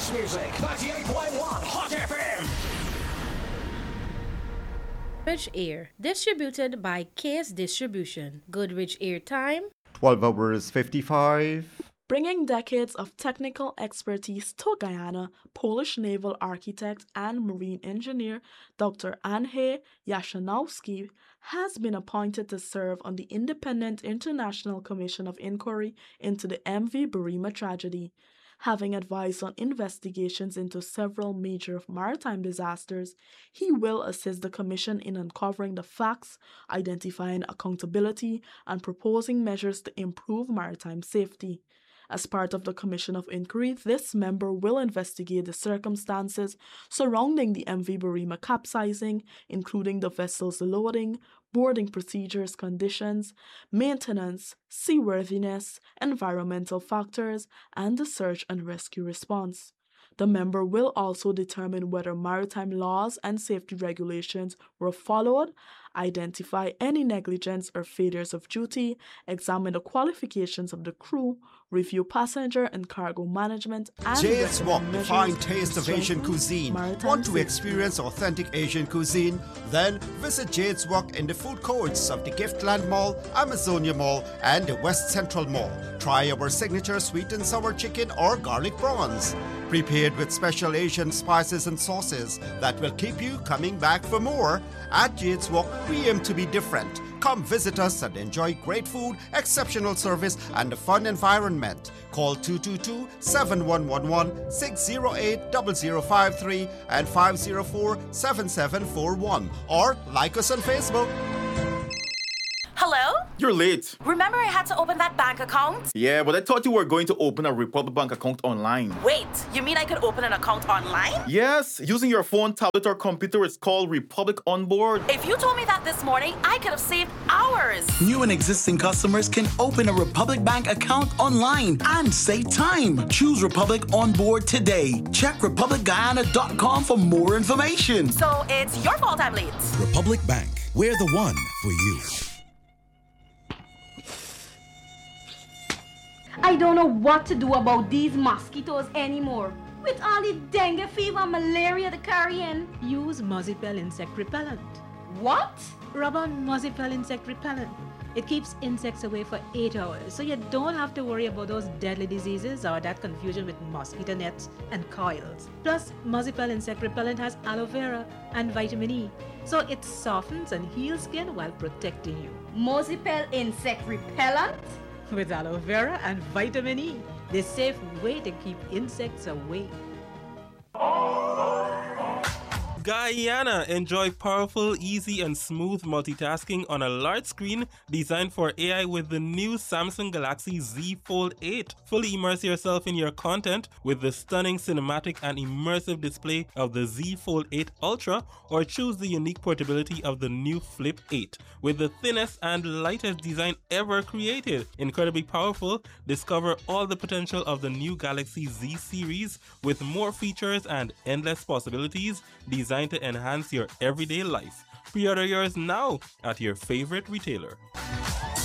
best music, 98.1 Hot FM. Goodrich Air, distributed by Case Distribution. Goodrich Air time, 12 hours 55. Bringing decades of technical expertise to Guyana, Polish naval architect and marine engineer Dr. Andrzej Jastrzębski has been appointed to serve on the Independent International Commission of Inquiry into the MV Burima tragedy. Having advised on investigations into several major maritime disasters, he will assist the Commission in uncovering the facts, identifying accountability, and proposing measures to improve maritime safety. As part of the Commission of Inquiry, this member will investigate the circumstances surrounding the MV Burima capsizing, including the vessel's loading, boarding procedures, conditions, maintenance, seaworthiness, environmental factors, and the search and rescue response. The member will also determine whether maritime laws and safety regulations were followed, identify any negligence or failures of duty, examine the qualifications of the crew, review passenger and cargo management, and Jade's Wok, recommend the measures fine to taste of strengthen Asian cuisine. maritime Want to safety. experience authentic Asian cuisine? Then visit Jade's Wok in the food courts of the Giftland Mall, Amazonia Mall, and the West Central Mall. Try our signature sweet and sour chicken or garlic prawns. Prepared with special Asian spices and sauces that will keep you coming back for more. At Jade's Wok, we aim to be different. Come visit us and enjoy great food, exceptional service, and a fun environment. Call 222-7111, 608-0053, and 504-7741. Or like us on Facebook. Hello? You're late. Remember I had to open that bank account? Yeah, but I thought you were going to open a Republic Bank account online. Wait, you mean I could open an account online? Yes, using your phone, tablet, or computer. It's called Republic Onboard. If you told me that this morning, I could have saved hours. New and existing customers can open a Republic Bank account online and save time. Choose Republic Onboard today. Check republicguyana.com for more information. So it's your fault I'm late. Republic Bank, we're the one for you. I don't know what to do about these mosquitoes anymore. With all the dengue fever and malaria they're carrying. Use Mozipel insect repellent. What? Rub on Mozipel insect repellent. It keeps insects away for 8 hours, so you don't have to worry about those deadly diseases or that confusion with mosquito nets and coils. Plus, Mozipel insect repellent has aloe vera and vitamin E, so it softens and heals skin while protecting you. Mozipel insect repellent? With aloe vera and vitamin E, the safe way to keep insects away. Guyana, enjoy powerful, easy, and smooth multitasking on a large screen designed for AI with the new Samsung Galaxy Z Fold 8. Fully immerse yourself in your content with the stunning cinematic and immersive display of the Z Fold 8 Ultra, or choose the unique portability of the new Flip 8 with the thinnest and lightest design ever created. Incredibly powerful, discover all the potential of the new Galaxy Z series with more features and endless possibilities designed to enhance your everyday life. Pre-order yours now at your favorite retailer.